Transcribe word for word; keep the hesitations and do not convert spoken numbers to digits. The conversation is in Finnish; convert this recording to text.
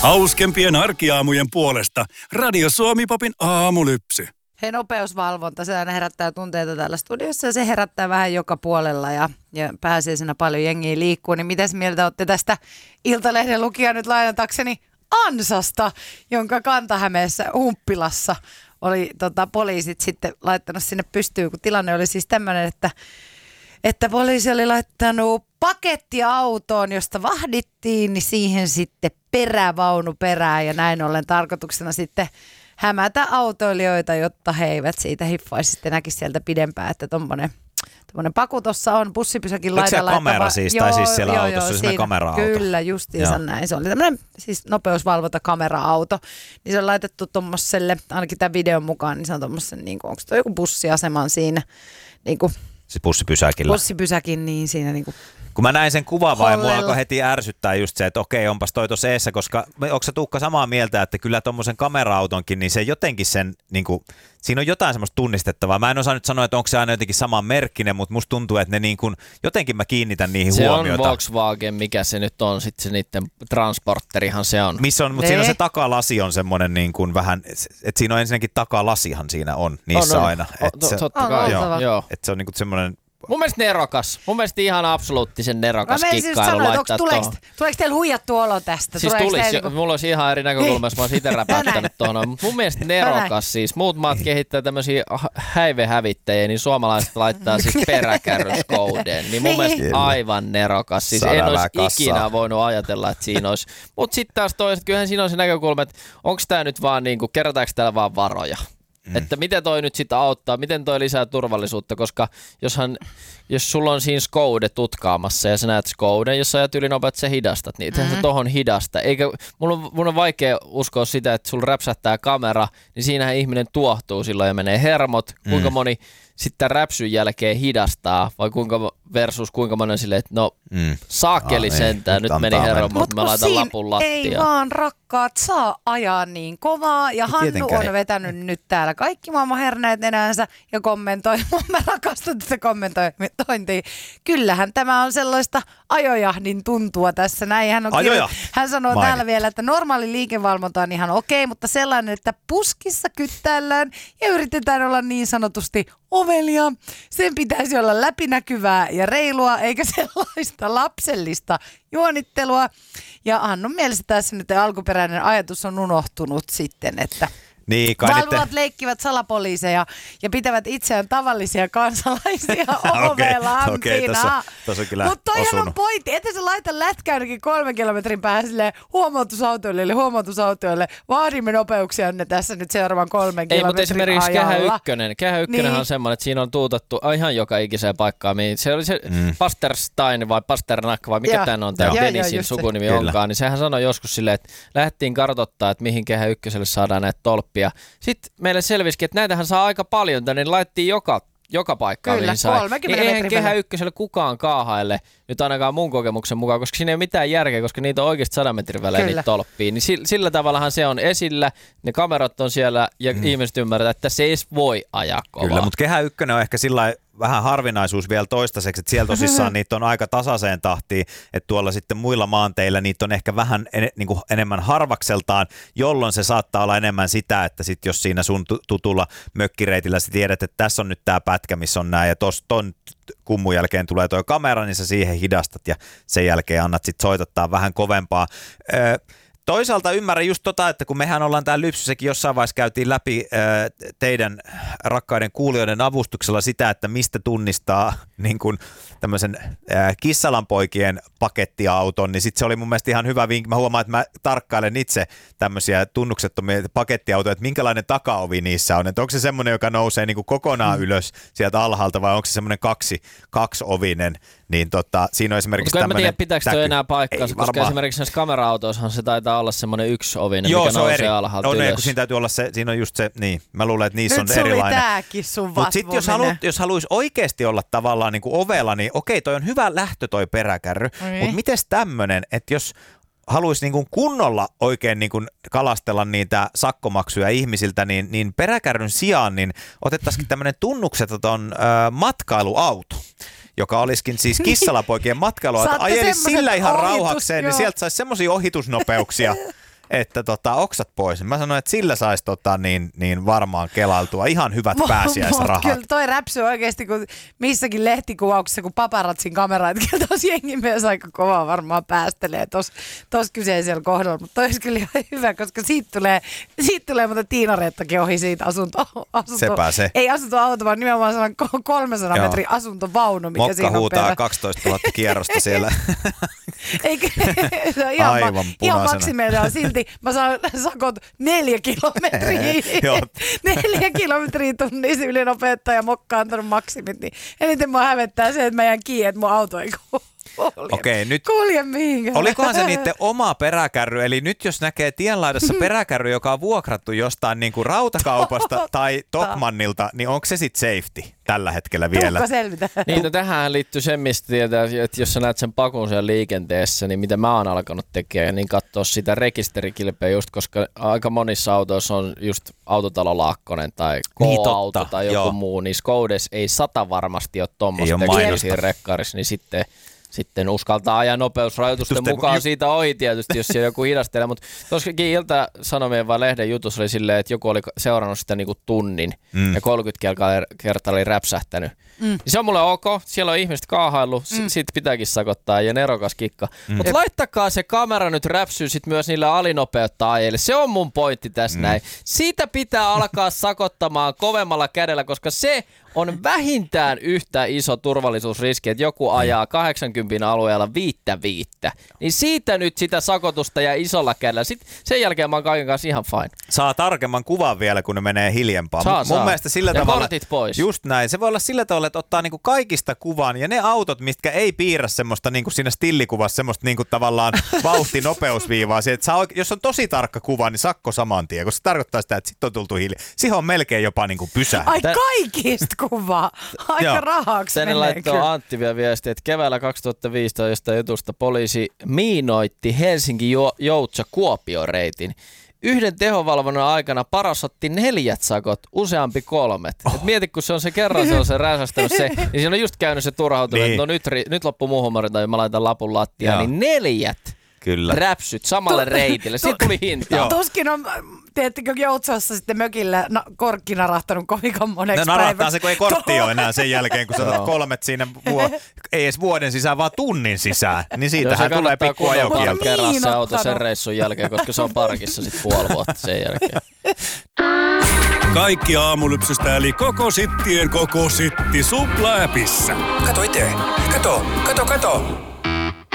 Hauskempien arkiaamujen puolesta Radio Suomi-popin aamulypsy. Hei, nopeusvalvonta, se aina herättää tunteita täällä studiossa ja se herättää vähän joka puolella ja, ja pääsiäisenä paljon jengiä liikkuu. Niin mitäs mieltä olette tästä Iltalehden lukija nyt lainatakseni Ansasta, jonka Kanta-Hämeessä Humppilassa oli tota, poliisit sitten laittanut sinne pystyyn, kun tilanne oli siis tämmöinen, että, että poliisi oli laittanut pakettiautoon, josta vahdittiin, niin siihen sitten perävaunu perään ja näin ollen tarkoituksena sitten hämätä autoilijoita, jotta he eivät siitä hiffaisi sitten näkisi sieltä pidempään, että tommonen, tommonen paku tuossa on bussipysäkin laidalla. Oliko siellä kamera siis, joo, tai siis siellä joo, autossa, joo, semmoinen kamera-auto? Kyllä, justiinsa joo. Näin. Se oli tämmöinen siis nopeusvalvonta-kamera-auto, niin se on laitettu tommoselle, ainakin tämän videon mukaan, niin se on tommosen, niin kuin, onko tuo joku bussiaseman siinä, niin kuin, siis bussipysäkillä. Bussipysäkin, niin siinä niin kuin. Kun mä näin sen kuvan vai mua alkoi heti ärsyttää just se, että okei, onpas toi tuossa eessä, koska onko sä Tuukka samaa mieltä, että kyllä tommosen kamera-autonkin, niin se jotenkin sen, niin kuin, siinä on jotain semmoista tunnistettavaa. Mä en osaa nyt sanoa, että onko se aina jotenkin saman merkkinen, mutta musta tuntuu, että ne niin kuin, jotenkin mä kiinnitän niihin se huomiota. Se on Volkswagen, mikä se nyt on, sitten se niiden transporterihan se on. Missä on, mutta siinä on se takalasi on semmoinen niin kuin vähän, että siinä on ensinnäkin takalasihan siinä on niissä on, on. aina. O, to, totta kai, joo. joo. Että se on niin kuin semmoinen. Mun mielestä nerokas. Mun mielestä ihan absoluuttisen nerokas kikkailu laittaa tuohon. Tuleeko teillä huijattu olo tästä? Siis tulisi, niinku mulla olisi ihan eri näkökulma, jos mä olisin itse räpättänyt tuohon. Mutta mun mielestä nerokas siis. Muut maat kehittää tämmöisiä häivehävittäjiä, niin suomalaiset laittaa siis peräkärryskoudeen. Niin mun mielestä aivan nerokas. Siis en olisi ikinä voinut ajatella, että siinä olisi. Mutta sitten taas toiset, kyllähän siinä on se näkökulma, että onko tää nyt vaan niinku, kerätäänkö täällä vaan varoja? Mm. Että miten toi nyt sitten auttaa, miten toi lisää turvallisuutta, koska joshan, jos sulla on siinä skoude tutkaamassa ja sä näet skouden, jos sä ajat ylinopeat, sä hidastat, niin itsehän mm. sä tohon hidasta. Eikä, mun, on, mun on vaikea uskoa sitä, että sulla räpsähtää kamera, niin siinähän ihminen tuohtuu silloin ja menee hermot. Mm. Kuinka moni sitten räpsyn jälkeen hidastaa, vai kuinka versus kuinka moni silleen, että no mm. saakeli ah, sentään, nyt meni hermot, mutta mä laitan lapun lattiaan. Ei vaan rakkaat saa ajaa niin kovaa, ja Hannu Tietenkään. on vetänyt nyt täällä kaikki maailman herneet nenänsä ja kommentoi. Mä rakastan tätä kommentointia. Kyllähän tämä on sellaista ajojahdin tuntua tässä. Näin hän, on kirjo- hän sanoo Maini. täällä vielä, että normaali liikevalvonta on ihan okei, mutta sellainen, että puskissa kyttäillään ja yritetään olla niin sanotusti ovelia. Sen pitäisi olla läpinäkyvää ja reilua, eikä sellaista lapsellista juonittelua. Ja Hannun mielestä tässä nyt alkuperäinen ajatus on unohtunut sitten, että niin, valvovat te leikkivät salapoliiseja ja pitävät itseään tavallisia kansalaisia ovelampina. Okei, tuossa on kyllä Mutta toihan osunut. on pointti, että se laita lätkää ainakin kolmen kilometrin päähän silleen huomautusautoille, huomautusautoille. Vaadimme nopeuksia ne tässä nyt seuraavan kolmen Ei, kilometrin mutta esimerkiksi ajalla. Kehä Ykkönen. Kehä Ykkönen niin. on semmoinen, että siinä on tuutattu ihan joka ikiseen paikkaan. Se oli se mm. Pasterstein vai Pasternak vai mikä tämän on, tämä Denisin sukunimi se. onkaan. Niin sehän sanoi joskus silleen, että lähdettiin kartoittaa, että mihin Kehä Ykköselle saadaan näitä tolppia. Sitten meille selvisikin, että näitähän saa aika paljon tänne, niin laitettiin joka, joka paikkaan. Kyllä, kolmekymmentä niin eihän Kehä Ykköselle kukaan kaahaille, nyt ainakaan mun kokemuksen mukaan, koska siinä ei ole mitään järkeä, koska niitä on oikeasti sadan metrin välein niitä tolppia. Niin sillä, sillä tavallahan se on esillä, ne kamerat on siellä ja mm. ihmiset ymmärtää, että se ei voi ajaa kovaa. Kyllä, mutta Kehä Ykkönen on ehkä sillä vähän harvinaisuus vielä toistaiseksi, että siellä tosissaan niitä on aika tasaiseen tahtiin, että tuolla sitten muilla maanteillä niitä on ehkä vähän en, niin kuin enemmän harvakseltaan, jolloin se saattaa olla enemmän sitä, että sit jos siinä sun tutulla mökkireitillä sä tiedät, että tässä on nyt tää pätkä, missä on nää ja tossa ton kummun jälkeen tulee tuo kamera, niin sä siihen hidastat ja sen jälkeen annat sit soitottaa vähän kovempaa. Öö, Toisaalta ymmärrän just tota, että kun mehän ollaan täällä Lypsyssäkin jossain vaiheessa käytiin läpi ää, teidän rakkaiden kuulijoiden avustuksella sitä, että mistä tunnistaa niin kuin tämmöisen ää, kissalanpoikien pakettiauton, niin sitten se oli mun mielestä ihan hyvä vinkki. Mä huomaan, että mä tarkkailen itse tämmöisiä tunnuksettomia pakettiautoja, että minkälainen takaovi niissä on. Että onko se semmoinen, joka nousee niin kuin kokonaan mm. ylös sieltä alhaalta vai onko se semmoinen kaksi, kaksiovinen, niin tota, siinä on esimerkiksi tämmöinen. Mutta en mä tiedä, pitääkö toi enää paikkaansa, koska varmaan esimerkiksi näissä kamera-autoissahan se taitaa olla semmoinen yksi ovinen, joo, mikä nousee eri, alhaalta on, ylös. Kun siinä täytyy olla se, siinä on just se, niin, mä luulen, että niissä nyt on erilainen. Nyt tääkin sun Mutta sitten jos, halu, jos haluaisi oikeasti olla tavallaan niin kuin ovella, niin okei, toi on hyvä lähtö toi peräkärry, mm. mutta mites tämmönen, että jos haluaisi niin kuin kunnolla oikein niin kuin kalastella niitä sakkomaksuja ihmisiltä, niin, niin peräkärryn sijaan niin otettaisiin tämmöinen tunnukseton äh, matkailuauto, joka olisikin siis kissalapoikien matkailuauto. Ajelisi sillä ihan ohitus, rauhakseen, joo. niin sieltä saisi semmoisia ohitusnopeuksia, että tota, oksat pois. Mä sanoin, että sillä saisi tota, niin, niin varmaan kelailtua ihan hyvät pääsiäisrahat. Kyllä toi räpsy oikeasti, kun missäkin lehtikuvauksessa, kun paparatsin kamera, että kyllä tos jengi myös aika kovaa varmaan päästelee tos, tos kyseisellä kohdalla. Mutta toi olisi kyllä ihan hyvä, koska siitä tulee, siitä tulee mutta Tiina-Reettakin ohi siitä asunto, asunto Sepä se. Ei asuntoauto, vaan nimenomaan sellainen kolmesataa Joo. metrin asuntovaunu, mikä Mokka siinä on huutaa perä. kaksitoistatuhatta kierrosta siellä. Eikö, se on ihan, Aivan ma- ihan punaisena. maksimeilla silti. Mä saan sakot neljä kilometriä. Joo. neljä kilometriä tunnissa ylinopeutta ja Mokka on antanut maksimit. Niin eniten mua hävettää se, että mä jään kiinni, että mun auto ei kulje. Okei, nyt Kulje mihinkään. olikohan se niiden oma peräkärry, eli nyt jos näkee tienlaidassa peräkärry, joka on vuokrattu jostain niin kuin rautakaupasta tai Tokmannilta, niin onko se sitten safety tällä hetkellä vielä? Tuukka selvitä. Niin, no tähän liittyy se, mistä tietää, että jos sä näet sen pakun siellä liikenteessä, niin mitä mä oon alkanut tekemään, niin katsoa sitä rekisterikilpeä just, koska aika monissa autoissa on just autotalo Laakkonen tai K-auto Niin, tai joku joo. muu, niin Skodes ei sata varmasti ole Ei tuommoista ole tekstiä mainosta. siinä rekkarissa, niin sitten sitten uskaltaa ajaa nopeusrajoitusten Just- mukaan ju- siitä ohi tietysti, jos siellä joku hidastelee. Mutta tuossakin Ilta-Sanomien vai lehden jutussa oli silleen, että joku oli seurannut sitä niinku tunnin Mm. ja kolmekymmentä kertaa oli räpsähtänyt. Mm. Se on mulle ok, siellä on ihmiset kaahaillut, mm. siitä pitääkin sakottaa ja nerokas kikka. Mm. Mutta laittakaa se kamera nyt räpsyy sit myös niille alinopeuttajille. Se on mun pointti tässä mm. näin. Siitä pitää alkaa sakottamaan kovemmalla kädellä, koska se on vähintään yhtä iso turvallisuusriski, että joku ajaa kahdeksankymmentä alueella viittä viittä. Niin siitä nyt sitä sakotusta ja isolla kädellä. Sitten sen jälkeen mä oon kaiken kanssa ihan fine. Saa tarkemman kuvan vielä, kun ne menee hiljempaa. Saa, Mun saa. mielestä sillä Ja tavalla, kortit pois. Just näin. Se voi olla sillä tavalla, että ottaa niinku kaikista kuvan ja ne autot, mitkä ei piirrä semmoista niinku siinä stillikuvassa semmoista niinku tavallaan vauhti-nopeusviivaa. Se, että saa oike- jos on tosi tarkka kuva, niin sakko saman tien, koska se tarkoittaa sitä, että sitten on tultu hiljaa. Siihen on melkein jopa niinku pysähdy. Ai Tän- kaikista kuvaa. Aika Joo. rahaksi Tänne menee laittoi kyllä. Antti vielä viesti, että keväällä kaksituhattaviisitoista jutusta poliisi miinoitti Helsinki Joutsa Kuopio-reitin. Yhden tehovalvonnan aikana paras otti neljät sakot, useampi kolmet. Oh. Et mieti, kun se on se kerran se on se räsästänyt se, niin siinä on just käynyt se turhautunut, Niin. että no nyt, ri- nyt loppu muu huumori tai mä laitan lapun lattiaan, Joo. niin neljät Kyllä. räpsyt samalle reitille. Siitä tuli hinta. Joo. Tuskin on, teettekö Joutsassa sitten mökillä no, korkki narahtanut kovinkaan moneksi No narahtaa päiväksi. se, kun ei kortti ole enää sen jälkeen, kun sä otat kolmet siinä, vuo, ei edes vuoden sisään, vaan tunnin sisään. Niin siitähän tulee pikku ajokielto. kerran se Niin auto sen ottanut. reissun jälkeen, koska se on parkissa sit puoli vuotta sen jälkeen. Kaikki aamulypsystä eli koko sittien koko sitti supla-äpissä. Kato itse. Kato, kato, kato.